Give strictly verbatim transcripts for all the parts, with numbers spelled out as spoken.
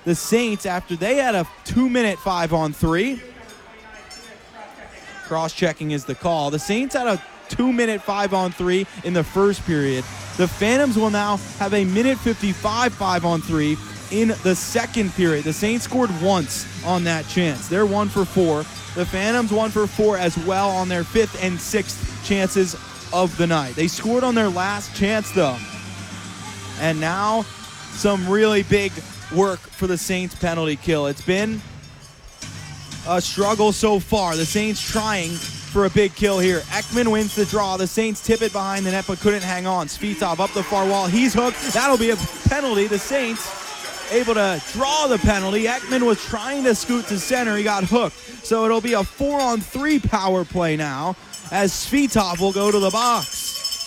the Saints, after they had a two-minute five-on-three, cross-checking is the call. The Saints had a two-minute five-on-three in the first period. The Phantoms will now have a minute fifty-five five-on-three in the second period. The Saints scored once on that chance. They're one for four. The Phantoms one for four as well on their fifth and sixth chances of the night. They scored on their last chance, though. And now some really big work for the Saints penalty kill. It's been a struggle so far. The Saints trying for a big kill here. Ekman wins the draw. The Saints tip it behind the net but couldn't hang on. Svitov up the far wall. He's hooked. That'll be a penalty. The Saints able to draw the penalty. Ekman was trying to scoot to center. He got hooked. So it'll be a four-on-three power play now as Svitov will go to the box.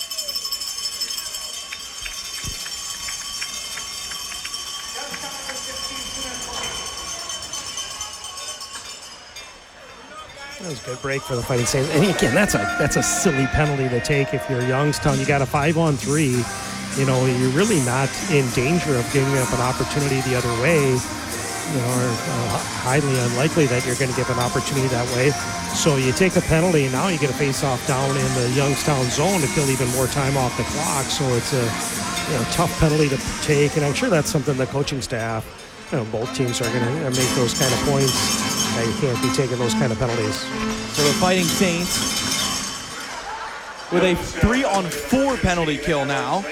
That was a good break for the Fighting Saints. And again, that's a that's a silly penalty to take if you're Youngstown. You got a five-on-three. You know, you're really not in danger of giving up an opportunity the other way. You know, or uh, highly unlikely that you're going to give an opportunity that way. So you take a penalty, and now you get a face-off down in the Youngstown zone to kill even more time off the clock. So it's a you know, tough penalty to take, and I'm sure that's something the coaching staff, you know, both teams are going to make those kind of points. Uh, you can't be taking those kind of penalties. So the Fighting Saints with a three-on-four penalty kill now.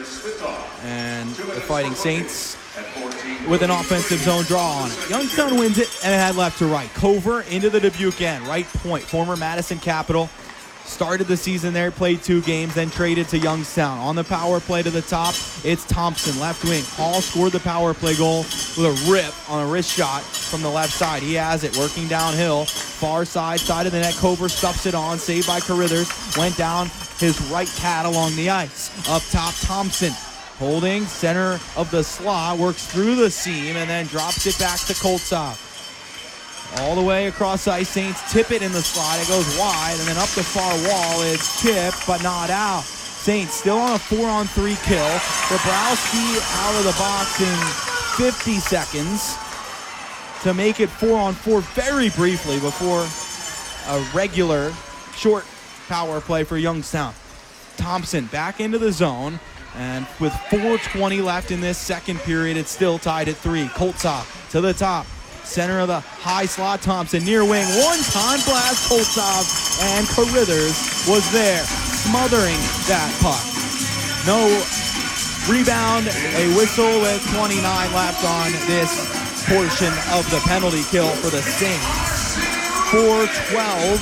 And the Fighting Saints with an offensive zone draw on it. Youngstown wins it, and it had left to right. Cover into the Dubuque end, right point. Former Madison Capital. Started the season there, played two games, then traded to Youngstown. On the power play to the top, it's Thompson, left wing. Hall scored the power play goal with a rip on a wrist shot from the left side. He has it, working downhill. Far side, side of the net. Cover stuffs it on, saved by Carithers. Went down his right pad along the ice. Up top, Thompson. Holding, center of the slot, works through the seam, and then drops it back to Koltsov. All the way across ice, Saints tip it in the slot. It goes wide, and then up the far wall. It's tipped, but not out. Saints still on a four-on-three kill. Dabrowski out of the box in fifty seconds to make it four-on-four very briefly before a regular short power play for Youngstown. Thompson back into the zone. And with four twenty left in this second period, it's still tied at three. Koltsov to the top. Center of the high slot, Thompson near wing. One-time blast, Koltsov, and Carithers was there, smothering that puck. No rebound, a whistle with twenty-nine left on this portion of the penalty kill for the Saints. four twelve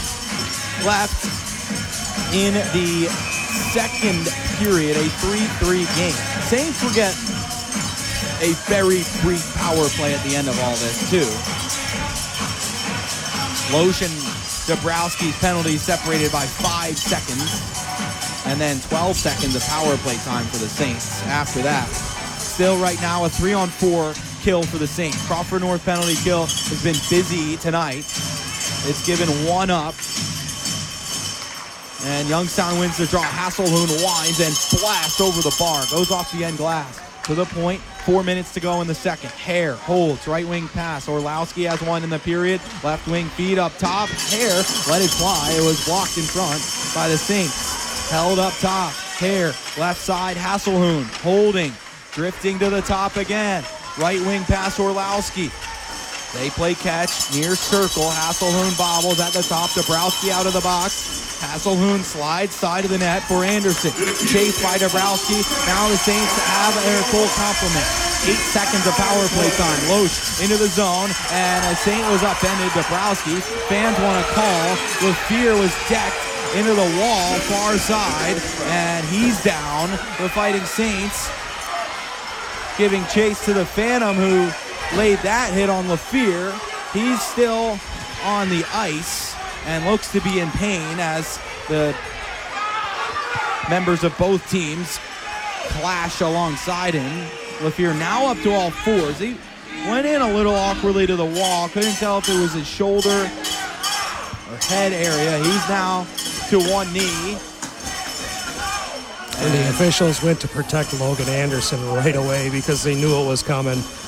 left in the second period, a three three game. Saints will get a very brief power play at the end of all this, too. Loesch and Dabrowski's penalty separated by five seconds, and then twelve seconds of power play time for the Saints after that. Still right now a three-on-four kill for the Saints. Crawford North penalty kill has been busy tonight. It's given one up. And Youngstown wins the draw. Hasselhoon winds and blasts over the bar. Goes off the end glass. To the point. Four minutes to go in the second. Hare holds. Right wing pass. Orlowski has one in the period. Left wing feed up top. Hare let it fly. It was blocked in front by the Saints. Held up top. Hare. Left side. Hasselhoon holding. Drifting to the top again. Right wing pass. Orlowski. They play catch. Near circle. Hasselhoon bobbles at the top. Dabrowski out of the box. Hasselhoon slides side of the net for Anderson. Chased by Dabrowski. Now the Saints have their full complement. Eight seconds of power play time. Loesch into the zone, and a Saint was upended. Dabrowski. Fans want to call. Lafleur was decked into the wall, far side, and he's down. The Fighting Saints giving chase to the Phantom, who laid that hit on Lafleur. He's still on the ice and looks to be in pain as the members of both teams clash alongside him. Lafleur now up to all fours. He went in a little awkwardly to the wall. Couldn't tell if it was his shoulder or head area. He's now to one knee. And the officials went to protect Logan Anderson right away because they knew it was coming.